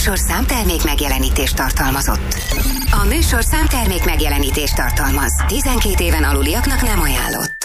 műsor számtermék megjelenítést tartalmazott. A műsor számtermék megjelenítést tartalmaz. 12 éven aluliaknak nem ajánlott.